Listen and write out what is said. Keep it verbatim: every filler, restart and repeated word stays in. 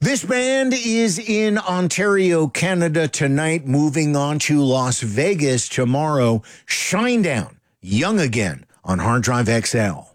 This band is in Ontario, Canada tonight, moving on to Las Vegas tomorrow. Shinedown, Young Again on Hard Drive X L.